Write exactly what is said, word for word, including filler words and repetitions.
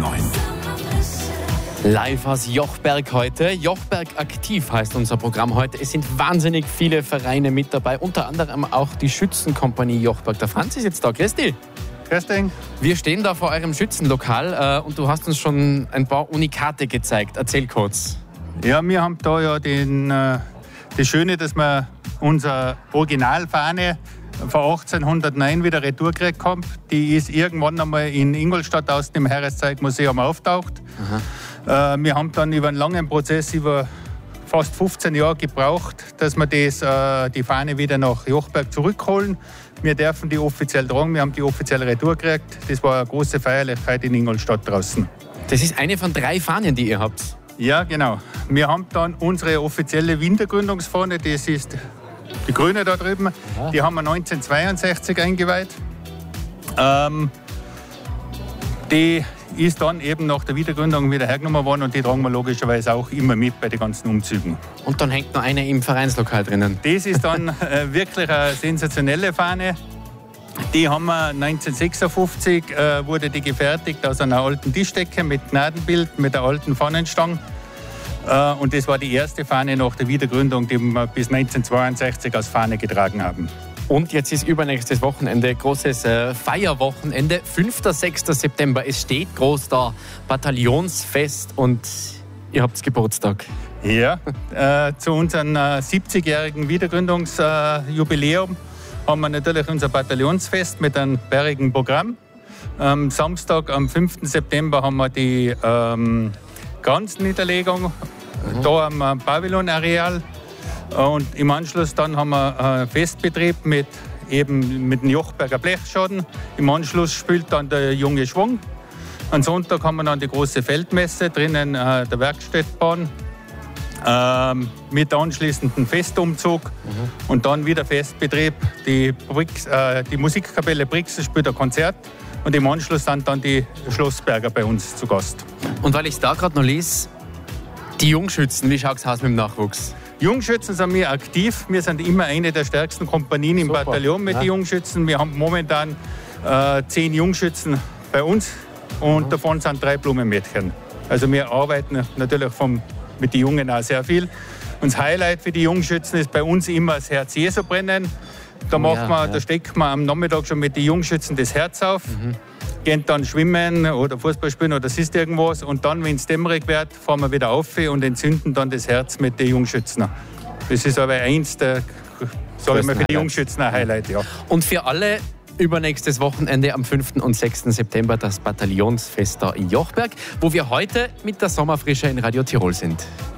neun. Live aus Jochberg heute. Jochberg aktiv heißt unser Programm heute. Es sind wahnsinnig viele Vereine mit dabei, unter anderem auch die Schützenkompanie Jochberg. Der Franz ist jetzt da. Grüß dich. Grüß dich. Wir stehen da vor eurem Schützenlokal äh, und du hast uns schon ein paar Unikate gezeigt. Erzähl kurz. Ja, wir haben da ja den, äh, das Schöne, dass wir unsere Originalfahne von achtzehnhundertneun wieder retour gekriegt haben. Die ist irgendwann einmal in Ingolstadt aus dem Heereszeitmuseum auftaucht. Äh, wir haben dann über einen langen Prozess, über fast fünfzehn Jahre gebraucht, dass wir das, äh, die Fahne wieder nach Jochberg zurückholen. Wir dürfen die offiziell tragen, wir haben die offiziell retour gekriegt. Das war eine große Feierlichkeit in Ingolstadt draußen. Das ist eine von drei Fahnen, die ihr habt. Ja, genau. Wir haben dann unsere offizielle Wintergründungsfahne, das ist die grüne da drüben. Aha. Die haben wir neunzehnhundertzweiundsechzig eingeweiht. Ähm, die ist dann eben nach der Wiedergründung wieder hergenommen worden und die tragen wir logischerweise auch immer mit bei den ganzen Umzügen. Und dann hängt noch eine im Vereinslokal drinnen. Das ist dann äh, wirklich eine sensationelle Fahne. Die haben wir neunzehnhundertsechsundfünfzig äh, wurde die gefertigt aus einer alten Tischdecke mit Gnadenbild, mit der alten Fahnenstange. Äh, und das war die erste Fahne nach der Wiedergründung, die wir bis neunzehnhundertzweiundsechzig als Fahne getragen haben. Und jetzt ist übernächstes Wochenende, großes äh, Feierwochenende, fünfter sechster September. Es steht groß da, Bataillonsfest und ihr habt Geburtstag. Ja, äh, zu unserem äh, siebzigjährigen Wiedergründungsjubiläum äh, haben wir natürlich unser Bataillonsfest mit einem bärigen Programm. Am Samstag, am fünften September, haben wir die ähm, Kranzniederlegung mhm. da am Pavillonareal. Und im Anschluss dann haben wir einen Festbetrieb mit, eben mit dem Jochberger Blechschaden. Im Anschluss spielt dann der junge Schwung. Am Sonntag haben wir dann die große Feldmesse drinnen äh, der Werkstättbahn äh, mit anschließendem Festumzug mhm. und dann wieder Festbetrieb. Die, Brix, äh, die Musikkapelle Brixen spielt ein Konzert und im Anschluss sind dann die Schlossberger bei uns zu Gast. Und weil ich es da gerade noch lese, die Jungschützen, wie schaut es aus mit dem Nachwuchs? Jungschützen sind wir aktiv. Wir sind immer eine der stärksten Kompanien im Super. Bataillon mit ja. den Jungschützen. Wir haben momentan äh, zehn Jungschützen bei uns und mhm. davon sind drei Blumenmädchen. Also wir arbeiten natürlich vom, mit den Jungen auch sehr viel. Und das Highlight für die Jungschützen ist bei uns immer das Herz-Jesu-Brennen. Da, oh, ja, man, ja. da steckt man am Nachmittag schon mit den Jungschützen das Herz auf. Mhm. Gehen dann schwimmen oder Fußball spielen oder sonst irgendwas. Und dann, wenn es dämmerig wird, fahren wir wieder auf und entzünden dann das Herz mit den Jungschützen. Das ist aber eins der, sage ich mal, für die Jungschützen ein Highlight. Ja. Und für alle übernächstes Wochenende am fünften und sechsten September das Bataillonsfest da in Jochberg, wo wir heute mit der Sommerfrische in Radio Tirol sind.